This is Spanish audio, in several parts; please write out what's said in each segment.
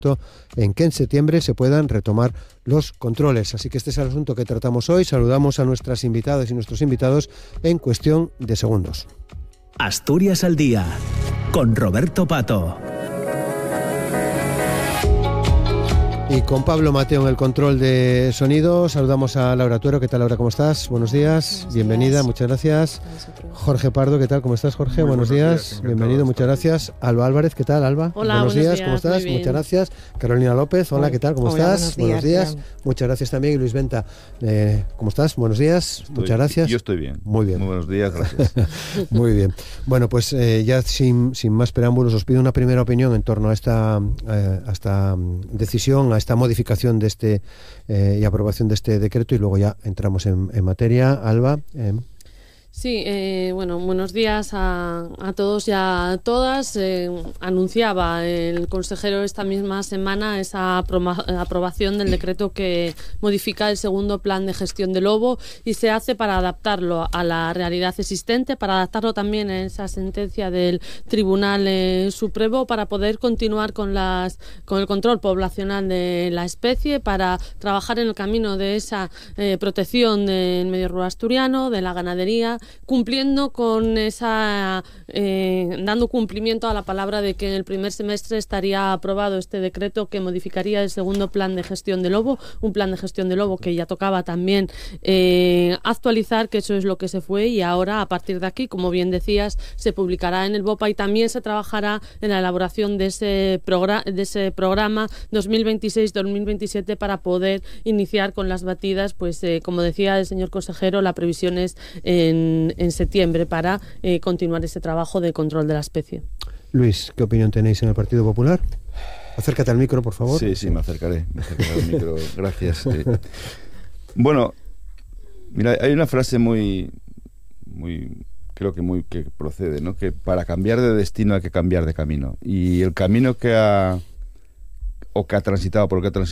en que en septiembre se puedan retomar los controles. Así que este es el asunto que tratamos hoy. Saludamos a nuestras invitadas y nuestros invitados en cuestión de segundos. Asturias al día, con Roberto Pato. Y con Pablo Mateo en el control de sonido, saludamos a Laura Tuero. ¿Qué tal, Laura? ¿Cómo estás? Buenos días. Bienvenida, muchas gracias. Jorge Pardo, ¿qué tal? ¿Cómo estás, Jorge? Buenos días. Bienvenido, muchas gracias. Alba Álvarez, ¿qué tal, Alba? Hola, buenos días. ¿Cómo estás? Muchas gracias. Carolina López, hola, ¿qué tal? ¿Cómo estás? Buenos días. Muchas gracias también. Y Luis Venta, ¿cómo estás? Buenos días. Muchas gracias. Yo estoy bien. Muy bien. Muy buenos días, gracias. Muy bien. Bueno, pues ya sin más preámbulos, os pido una primera opinión en torno a esta decisión, a esta modificación de este y aprobación de este decreto, y luego ya entramos en materia. Alba. Sí, bueno, buenos días a todos y a todas. Anunciaba el consejero esta misma semana esa aprobación del decreto que modifica el segundo plan de gestión del lobo, y se hace para adaptarlo a la realidad existente, para adaptarlo también a esa sentencia del Tribunal Supremo, para poder continuar con el control poblacional de la especie, para trabajar en el camino de esa protección del medio rural asturiano, de la ganadería, cumpliendo con esa dando cumplimiento a la palabra de que en el primer semestre estaría aprobado este decreto que modificaría el segundo plan de gestión del lobo, un plan de gestión del lobo que ya tocaba también actualizar, que eso es lo que se fue, y ahora a partir de aquí, como bien decías, se publicará en el BOPA y también se trabajará en la elaboración de ese programa 2026-2027 para poder iniciar con las batidas, pues como decía el señor consejero, la previsión es en septiembre para continuar ese trabajo de control de la especie. Luis, ¿qué opinión tenéis en el Partido Popular? Acércate al micro, por favor. Sí, me acercaré al micro. Gracias. Bueno, mira, hay una frase muy creo que procede, ¿no? Que para cambiar de destino hay que cambiar de camino. Y el camino que ha transitado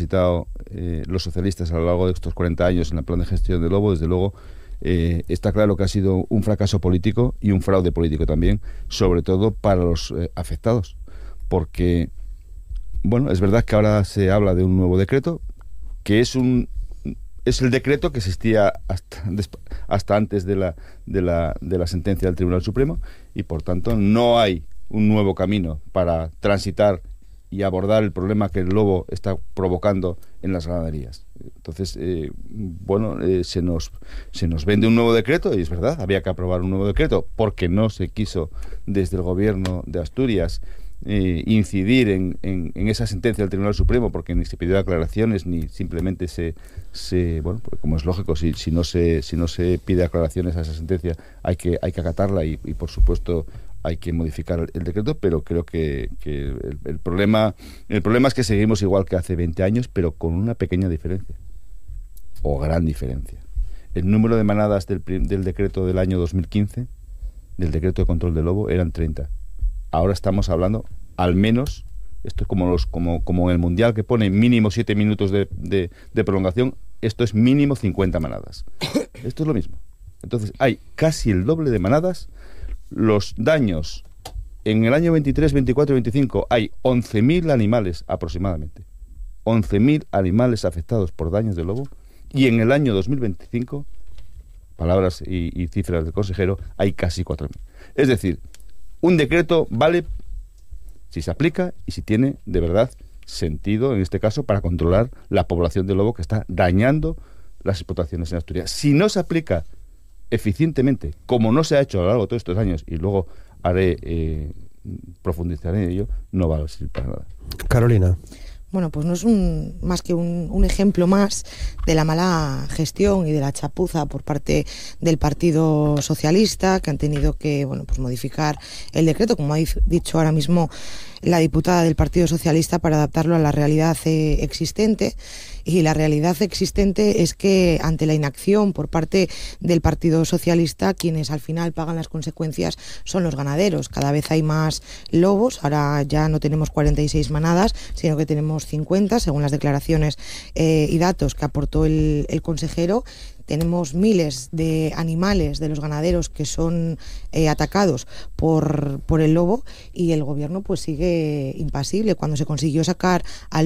los socialistas a lo largo de estos 40 años en el plan de gestión del lobo, desde luego, está claro que ha sido un fracaso político y un fraude político también, sobre todo para los afectados, porque, bueno, es verdad que ahora se habla de un nuevo decreto, que es el decreto que existía hasta antes de la sentencia del Tribunal Supremo, y por tanto no hay un nuevo camino para transitar y abordar el problema que el lobo está provocando en las ganaderías. Entonces, se nos vende un nuevo decreto, y es verdad, había que aprobar un nuevo decreto, porque no se quiso desde el gobierno de Asturias incidir en esa sentencia del Tribunal Supremo, porque ni se pidió aclaraciones, ni simplemente bueno, pues como es lógico, si no se pide aclaraciones a esa sentencia, hay que acatarla y por supuesto hay que modificar el decreto, pero creo que el problema es que seguimos igual que hace 20 años, pero con una pequeña diferencia, o gran diferencia. El número de manadas del decreto del año 2015, del decreto de control del lobo, eran 30. Ahora estamos hablando, al menos, esto es como en el Mundial, que pone mínimo 7 minutos de prolongación, esto es mínimo 50 manadas. Esto es lo mismo. Entonces hay casi el doble de manadas. Los daños en el año 23, 24 y 25 hay 11.000 animales aproximadamente. 11.000 animales afectados por daños de lobo, y en el año 2025, palabras y cifras del consejero, hay casi 4.000. Es decir, un decreto vale si se aplica y si tiene de verdad sentido, en este caso, para controlar la población de lobo que está dañando las explotaciones en Asturias. Si no se aplica eficientemente, como no se ha hecho a lo largo de todos estos años, y luego profundizaré en ello, no va a servir para nada. Carolina. Bueno, pues no es más que un ejemplo más de la mala gestión y de la chapuza por parte del Partido Socialista, que han tenido que, bueno, pues modificar el decreto, como ha dicho ahora mismo la diputada del Partido Socialista, para adaptarlo a la realidad existente. Y la realidad existente es que, ante la inacción por parte del Partido Socialista, quienes al final pagan las consecuencias son los ganaderos. Cada vez hay más lobos, ahora ya no tenemos 46 manadas, sino que tenemos 50, según las declaraciones y datos que aportó el consejero. Tenemos miles de animales de los ganaderos que son atacados por el lobo, y el gobierno pues sigue impasible. Cuando se consiguió sacar al